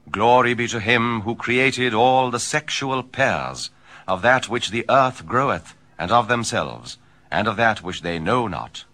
Glory be to him who created all the sexual pairs, of that which the earth groweth, and of themselves, and of that which they know not.